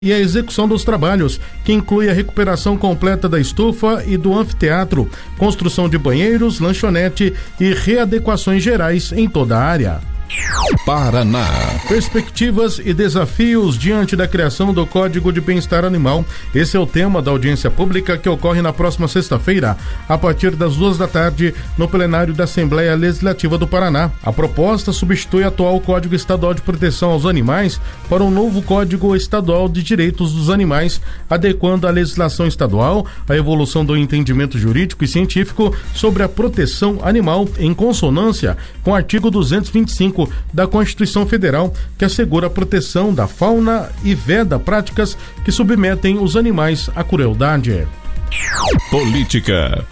e a execução dos trabalhos, que inclui a recuperação completa da estufa e do anfiteatro, construção de banheiros, lanchonete e readequações gerais em toda a área. Paraná. Perspectivas e desafios diante da criação do Código de Bem-Estar Animal. Esse é o tema da audiência pública que ocorre na próxima sexta-feira, a partir das 14h, no plenário da Assembleia Legislativa do Paraná. A proposta substitui o atual Código Estadual de Proteção aos Animais para um novo Código Estadual de Direitos dos Animais, adequando a legislação estadual à evolução do entendimento jurídico e científico sobre a proteção animal, em consonância com o artigo 225 da Constituição Federal, que assegura a proteção da fauna e veda práticas que submetem os animais à crueldade. Política.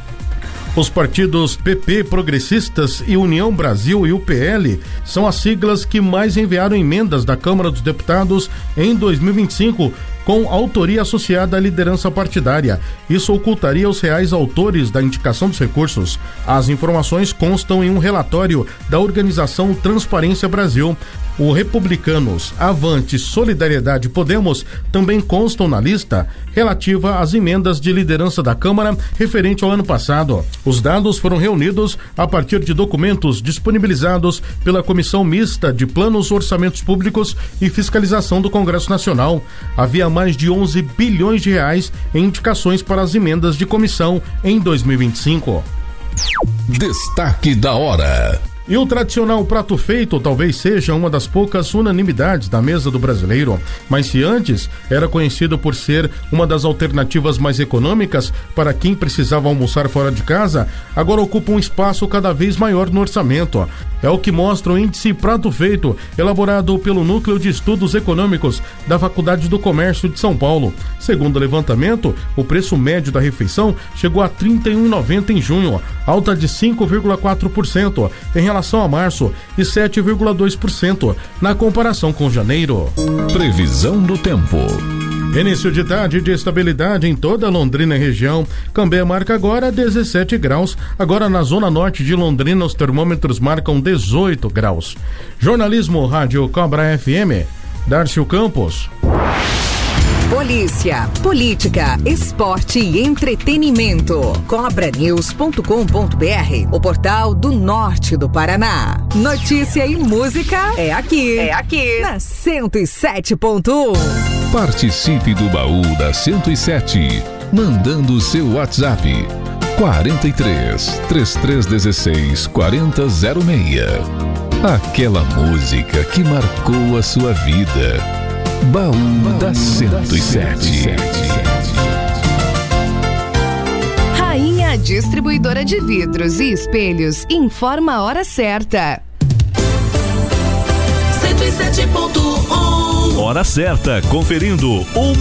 Os partidos PP, Progressistas e União Brasil e UPL são as siglas que mais enviaram emendas da Câmara dos Deputados em 2025, com autoria associada à liderança partidária. Isso ocultaria os reais autores da indicação dos recursos. As informações constam em um relatório da organização Transparência Brasil. O Republicanos, Avante, Solidariedade e Podemos também constam na lista relativa às emendas de liderança da Câmara referente ao ano passado. Os dados foram reunidos a partir de documentos disponibilizados pela Comissão Mista de Planos, Orçamentos Públicos e Fiscalização do Congresso Nacional. Havia mais de 11 bilhões de reais em indicações para as emendas de comissão em 2025. Destaque da hora. E o tradicional prato feito talvez seja uma das poucas unanimidades da mesa do brasileiro, mas se antes era conhecido por ser uma das alternativas mais econômicas para quem precisava almoçar fora de casa, agora ocupa um espaço cada vez maior no orçamento. É o que mostra o índice Prato Feito, elaborado pelo Núcleo de Estudos Econômicos da Faculdade do Comércio de São Paulo. Segundo o levantamento, o preço médio da refeição chegou a R$ 31,90 em junho, alta de 5,4% em relação a março e 7,2% na comparação com janeiro. Previsão do tempo. Início de tarde de estabilidade em toda Londrina e região. Cambé marca agora 17 graus. Agora na zona norte de Londrina os termômetros marcam 18 graus. Jornalismo Rádio Cobra FM. Darcio Campos. Polícia, política, esporte e entretenimento. Cobranews.com.br, o portal do norte do Paraná. Notícia e música é aqui. Na 107.1. Participe do baú da 107, mandando seu WhatsApp 43 3316 4006. Aquela música que marcou a sua vida. Baú da 107. Rainha Distribuidora de Vidros e Espelhos informa a hora certa. 107.1. Hora certa, conferindo 1